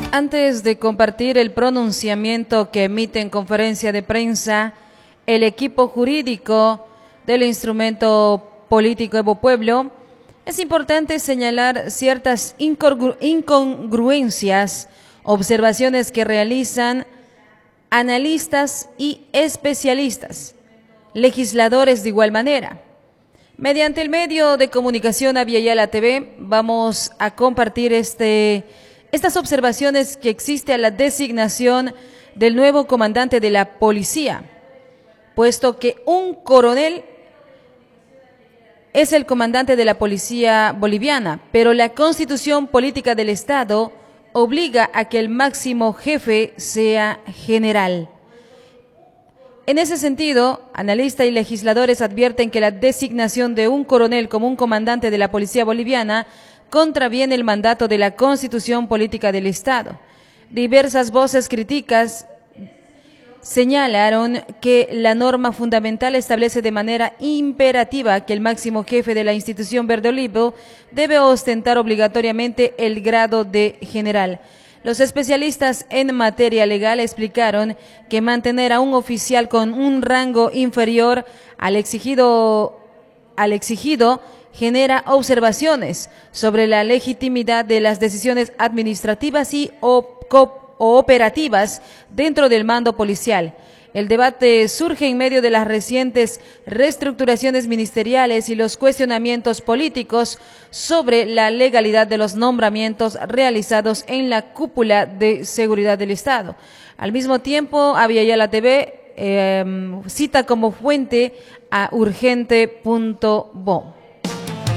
Antes de compartir el pronunciamiento que emite en conferencia de prensa el equipo jurídico del instrumento político Evo Pueblo, es importante señalar ciertas incongruencias, observaciones que realizan analistas y especialistas, legisladores de igual manera. Mediante el medio de comunicación Aviala TV vamos a compartir estas observaciones que existe a la designación del nuevo comandante de la policía, puesto que un coronel es el comandante de la policía boliviana, pero la Constitución Política del Estado obliga a que el máximo jefe sea general. En ese sentido, analistas y legisladores advierten que la designación de un coronel como un comandante de la policía boliviana contraviene el mandato de la Constitución Política del Estado. Diversas voces críticas señalaron que la norma fundamental establece de manera imperativa que el máximo jefe de la institución verde olivo debe ostentar obligatoriamente el grado de general. Los especialistas en materia legal explicaron que mantener a un oficial con un rango inferior al exigido genera observaciones sobre la legitimidad de las decisiones administrativas y operativas dentro del mando policial. El debate surge en medio de las recientes reestructuraciones ministeriales y los cuestionamientos políticos sobre la legalidad de los nombramientos realizados en la cúpula de seguridad del Estado. Al mismo tiempo, Aviala TV cita como fuente a urgente.bo.